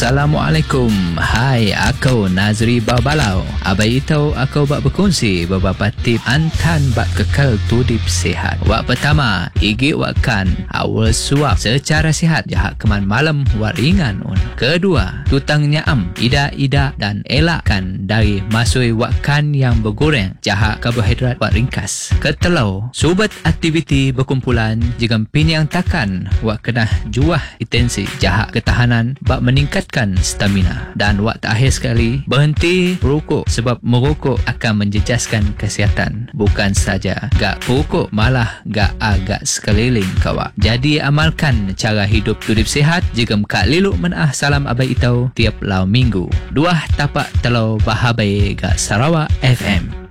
Assalamualaikum. Hai, aku Nazri Babalau. Abai itu aku bak berkongsi beberapa tip antan bak kekal tudip sihat. Wak pertama, igi wakan awal suap secara sihat jahak keman malam wak ringan un. Kedua, tutang nyaam ida dan elakkan dari masui wakan yang bergoreng jahak karbohidrat wak ringkas. Ketelau, subat aktiviti berkumpulan jika pinyang takan wak kena juah intensi jahak ketahanan bak meningkatkan stamina. Dan wak terakhir sekali, berhenti merokok sebab merokok akan menjejaskan kesihatan. Bukan saja gak perokok, malah gak agak sekeliling kawak. Jadi amalkan cara hidup tudip sihat jika kak leluk menah salam abai itau tiap lau minggu. Dua tapak telau bahabai gak Sarawak FM.